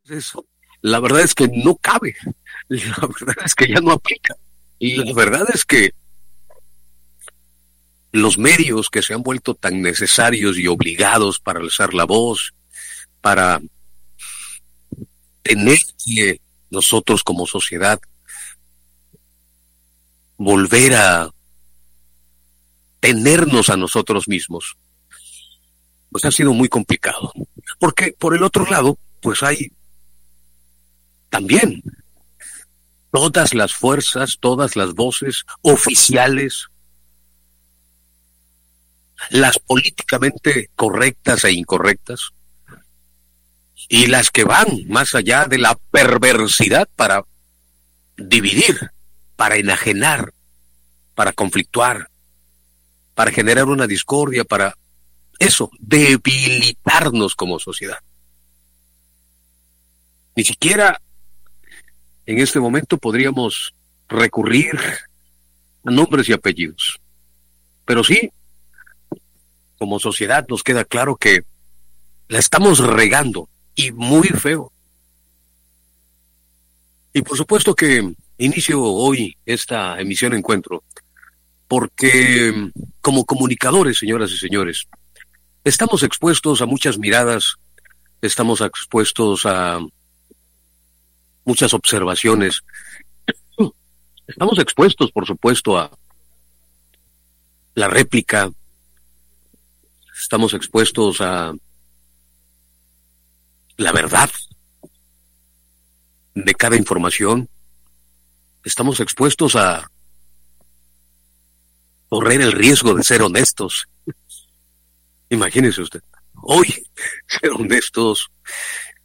Eso, la verdad es que no cabe, la verdad es que ya no aplica. Y la verdad es que los medios que se han vuelto tan necesarios y obligados para alzar la voz, para tener que nosotros como sociedad volver a tenernos a nosotros mismos, pues ha sido muy complicado. Porque por el otro lado, pues hay también todas las fuerzas, todas las voces oficiales, las políticamente correctas e incorrectas, y las que van más allá de la perversidad para dividir, para enajenar, para conflictuar, para generar una discordia, para eso, debilitarnos como sociedad. Ni siquiera en este momento podríamos recurrir a nombres y apellidos, pero sí, como sociedad nos queda claro que la estamos regando y muy feo. Y por supuesto que inicio hoy esta emisión Encuentro porque como comunicadores, señoras y señores, estamos expuestos a muchas miradas, estamos expuestos a muchas observaciones, estamos expuestos, por supuesto, a la réplica, estamos expuestos a la verdad de cada información, estamos expuestos a correr el riesgo de ser honestos. Imagínese usted, hoy ser honestos